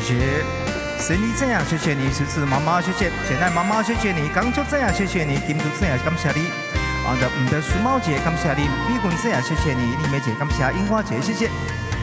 谢。神医这样，谢谢你；狮子妈妈，谢谢；简爱妈妈，谢谢你；港九这样，谢谢你；金珠这样，感谢你；啊的，唔的苏毛姐，感谢你；碧云这样，谢谢你；丽梅姐，感谢樱花姐，谢谢。